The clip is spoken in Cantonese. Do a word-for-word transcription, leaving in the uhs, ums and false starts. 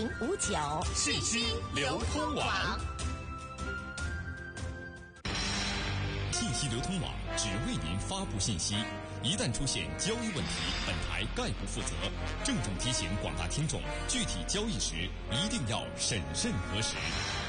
零五九信息流通网。信息流通网只为您发布信息，一旦出现交易问题，本台概不负责。郑重提醒广大听众，具体交易时一定要审慎核实。